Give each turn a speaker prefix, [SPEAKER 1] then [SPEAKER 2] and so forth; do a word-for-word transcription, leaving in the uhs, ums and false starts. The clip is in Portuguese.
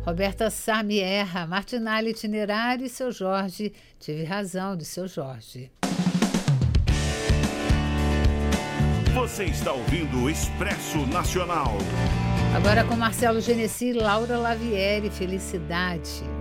[SPEAKER 1] Roberta Sá me erra. Martinalha, Itinerário e Seu Jorge. Tive razão, de Seu Jorge.
[SPEAKER 2] Você está ouvindo o Expresso Nacional.
[SPEAKER 1] Agora com Marcelo Genesi e Laura Lavieri, Felicidade.